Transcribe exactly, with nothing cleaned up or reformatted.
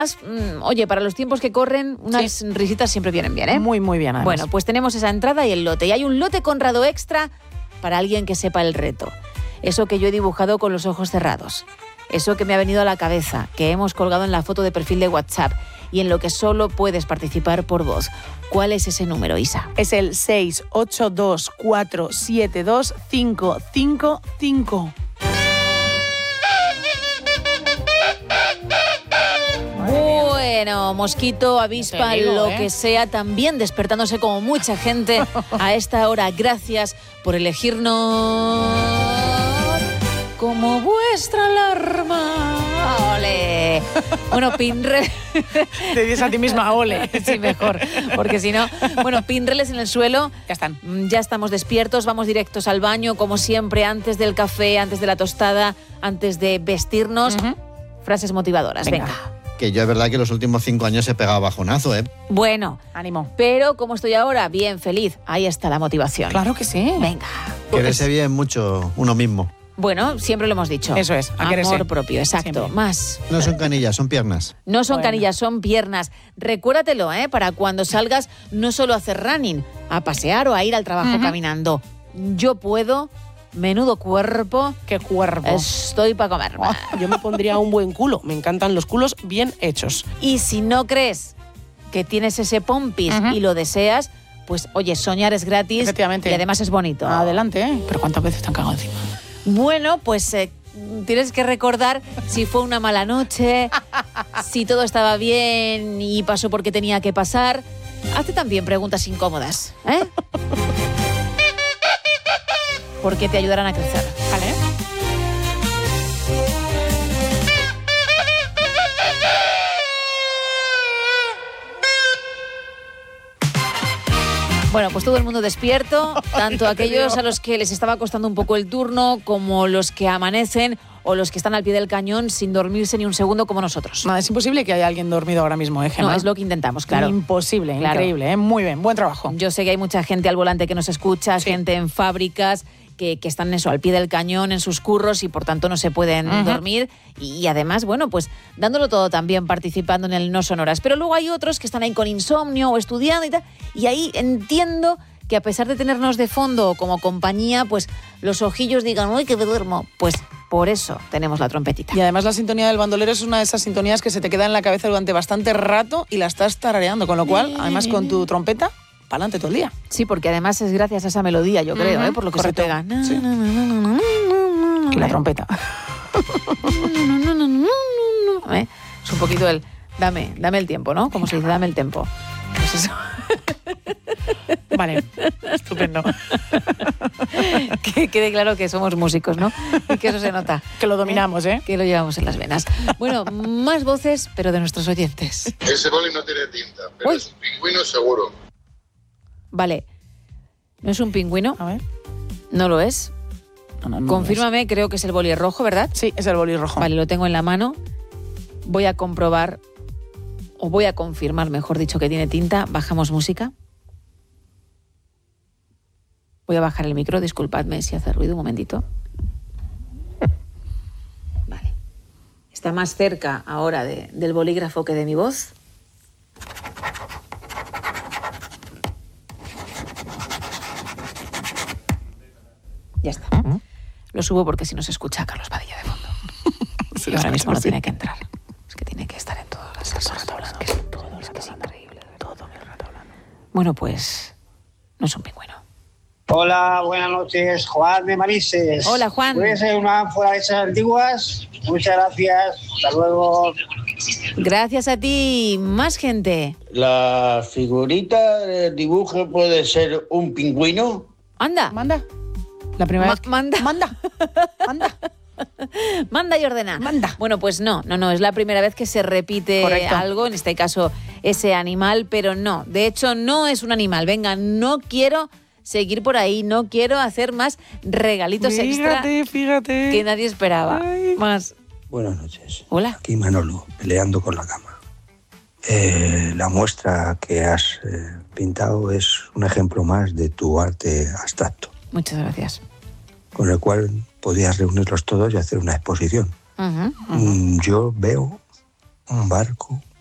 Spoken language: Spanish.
Mm, oye, para los tiempos que corren, unas sí. risitas siempre vienen bien, ¿eh? Muy, muy bien, además. Bueno, pues tenemos esa entrada y el lote. Y hay un lote Conrado extra para alguien que sepa el reto. Eso que yo he dibujado con los ojos cerrados. Eso que me ha venido a la cabeza, que hemos colgado en la foto de perfil de WhatsApp y en lo que solo puedes participar por voz. ¿Cuál es ese número, Isa? Es el seis ocho dos cuatro siete dos cinco cinco cinco. Bueno, mosquito, avispa, digo, lo ¿eh? que sea, también despertándose como mucha gente a esta hora. Gracias por elegirnos como vuestra alarma. ¡Ole! Bueno, Pinrel... Te dices a ti misma, ole. Sí, mejor, porque si no... Bueno, Pinreles en el suelo. Ya están. Ya estamos despiertos, vamos directos al baño, como siempre, antes del café, antes de la tostada, antes de vestirnos. Uh-huh. Frases motivadoras, venga. venga. Que yo es verdad que los últimos cinco años he pegado bajonazo, ¿eh? Bueno, ánimo. Pero como estoy ahora, bien, feliz, ahí está la motivación. Claro que sí. Venga. Quererse bien mucho uno mismo. Bueno, siempre lo hemos dicho. Eso es, a quererse. Amor propio, exacto. Siempre. Más. No son canillas, son piernas. No son bueno. canillas, son piernas. Recuérdatelo, ¿eh? Para cuando salgas, no solo a hacer running, a pasear o a ir al trabajo uh-huh. caminando. Yo puedo... Menudo cuerpo. ¡Qué cuerpo! Estoy para comer. Oh, yo me pondría un buen culo. Me encantan los culos bien hechos. Y si no crees que tienes ese pompis uh-huh. y lo deseas, pues oye, soñar es gratis. Efectivamente. Y además es bonito. Adelante, ¿eh? Pero ¿cuántas veces te han cagado encima? Bueno, pues eh, tienes que recordar si fue una mala noche, si todo estaba bien y pasó porque tenía que pasar. Hazte también preguntas incómodas, ¿eh? Porque te ayudarán a crecer. Vale. Bueno, pues todo el mundo despierto, tanto aquellos a los que les estaba costando un poco el turno, como los que amanecen o los que están al pie del cañón sin dormirse ni un segundo como nosotros. No, es imposible que haya alguien dormido ahora mismo, ¿eh, Gemma? No, es lo que intentamos, claro. Imposible, claro. Increíble, ¿eh? Muy bien, buen trabajo. Yo sé que hay mucha gente al volante que nos escucha, sí. gente en fábricas... Que, que están eso, al pie del cañón en sus curros y por tanto no se pueden uh-huh. dormir y, y además, bueno, pues dándolo todo también, participando en el No Sonoras. Pero luego hay otros que están ahí con insomnio o estudiando y tal, y ahí entiendo que a pesar de tenernos de fondo como compañía, pues los ojillos digan, uy, que me duermo. Pues por eso tenemos la trompetita. Y además la sintonía del bandolero es una de esas sintonías que se te queda en la cabeza durante bastante rato y la estás tarareando, con lo cual, además con tu trompeta, para adelante todo el día. Sí, porque además es gracias a esa melodía, yo creo, uh-huh. ¿eh? Por lo que Correcto. se pega. Sí. Y la trompeta. ¿Eh? Es un poquito el dame, dame el tiempo, ¿no? Como se dice, dame el tiempo. Pues eso. Vale, estupendo. Que quede claro que somos músicos, ¿no? Y que eso se nota. Que lo dominamos, ¿eh? Que lo llevamos en las venas. Bueno, más voces, pero de nuestros oyentes. Ese boli no tiene tinta, pero Uy. es un pingüino seguro. Vale. ¿No es un pingüino? A ver. ¿No lo es? No, no, no Confírmame, creo que es el boli rojo, ¿verdad? Sí, es el boli rojo. Vale, lo tengo en la mano. Voy a comprobar, o voy a confirmar, mejor dicho, que tiene tinta. Bajamos música. Voy a bajar el micro, disculpadme si hace ruido, un momentito. Vale. Está más cerca ahora de, del bolígrafo que de mi voz. Ya está. Lo subo porque si no se escucha a Carlos Padilla de fondo. Sí, y ahora mismo no sí. tiene que entrar. Es que tiene que estar en todas las cosas. Es que es todo, es que es increíble. Todo el rato hablando. Bueno, pues no es un pingüino. Hola, buenas noches, Juan de Manises. Hola, Juan. ¿Puede ser una ánfora de esas antiguas? Muchas gracias. Hasta luego. Gracias a ti. Más gente. La figurita del dibujo puede ser un pingüino. Anda. Manda. La primera Ma- vez que... Manda. Manda. Manda. Manda y ordena. Manda. Bueno, pues no, no, no, es la primera vez que se repite Correcto. algo, en este caso ese animal, pero no, de hecho no es un animal. Venga, no quiero seguir por ahí, no quiero hacer más regalitos fíjate, extra fíjate. que nadie esperaba. Ay. Más. Buenas noches. Hola. Aquí Manolo, peleando con la cama. Eh, la muestra que has eh, pintado es un ejemplo más de tu arte abstracto. Muchas gracias. Con el cual podías reunirlos todos y hacer una exposición. Uh-huh, uh-huh. Mm, yo veo un barco